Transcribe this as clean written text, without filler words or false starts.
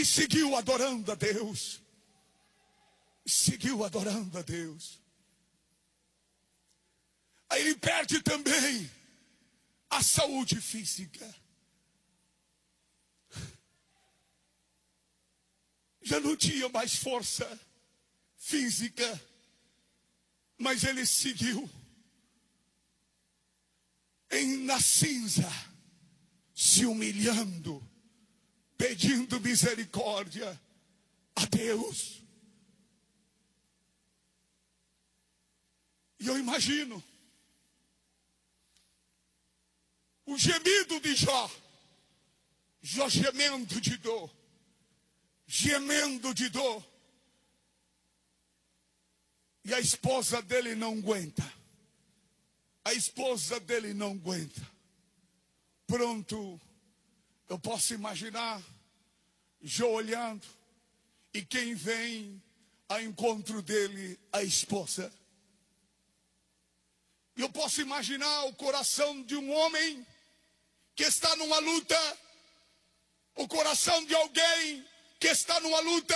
e seguiu adorando a Deus. Seguiu adorando a Deus. Aí ele perde também a saúde física. Já não tinha mais força física, mas ele seguiu na cinza, se humilhando, pedindo misericórdia a Deus. E eu imagino o gemido de Jó gemendo de dor, gemendo de dor. E a esposa dele não aguenta. A esposa dele não aguenta. Pronto, eu posso imaginar Jó olhando, e quem vem ao encontro dele, a esposa. Eu posso imaginar o coração de um homem que está numa luta, o coração de alguém que está numa luta.